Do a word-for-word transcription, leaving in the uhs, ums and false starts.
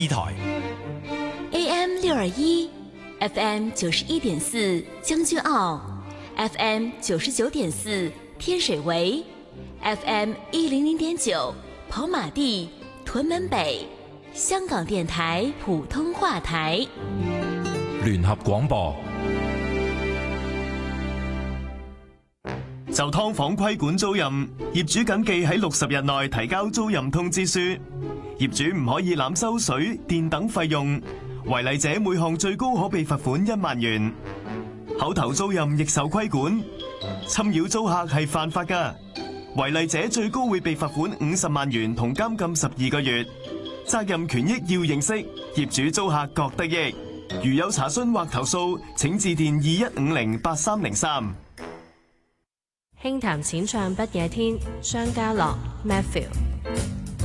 一台 A M 六二一 F M 九十一点四将军澳 F M 九十九点四天水围 F M 一零零点九跑马地屯门北，香港電台普通話台聯合廣播。 就劏房規管租賃，業主謹記喺六十日內提交租賃通知書。業主唔可以濫收水電等費用，違例者每項最高可被罰款一萬元。口頭租賃亦受規管，侵擾租客係犯法㗎，違例者最高會被罰款五十萬元同監禁十二個月。責任權益要認識，業主租客各得益。如有查詢或投訴，請致電二一五零八三零三。 輕談淺唱不夜天，商家樂 Matthew。